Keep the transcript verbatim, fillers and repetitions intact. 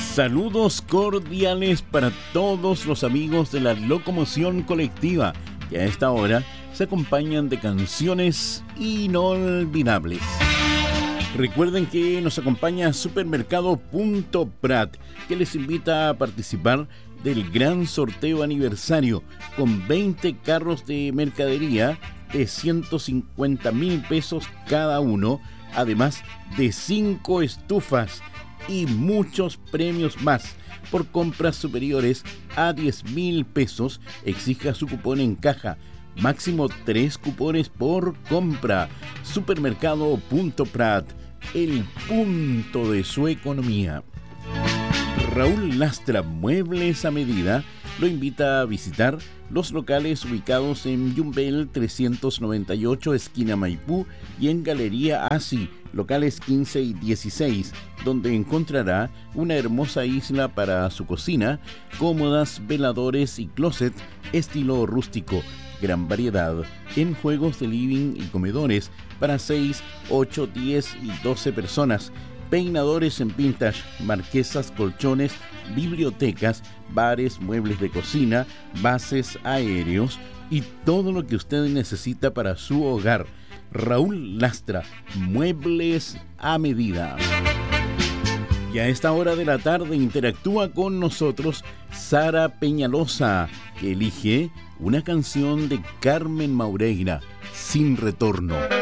Saludos cordiales para todos los amigos de la locomoción colectiva que a esta hora se acompañan de canciones inolvidables. Recuerden que nos acompaña Supermercado Punto Prat, que les invita a participar del gran sorteo aniversario con veinte carros de mercadería de ciento cincuenta mil pesos cada uno, además de cinco estufas y muchos premios más. Por compras superiores a diez mil pesos, exija su cupón en caja. Máximo tres cupones por compra. Supermercado Punto Prat, el punto de su economía. Raúl Lastra Muebles a Medida lo invita a visitar los locales ubicados en Yumbel trescientos noventa y ocho, esquina Maipú, y en Galería Asi, locales quince y dieciséis, donde encontrará una hermosa isla para su cocina, cómodas, veladores y closet estilo rústico. Gran variedad en juegos de living y comedores para seis, ocho, diez y doce personas. Peinadores en vintage, marquesas, colchones, bibliotecas, bares, muebles de cocina, bases aéreos y todo lo que usted necesita para su hogar. Raúl Lastra, Muebles a Medida. Y a esta hora de la tarde interactúa con nosotros Sara Peñalosa, que elige una canción de Carmen Maureira, Sin Retorno.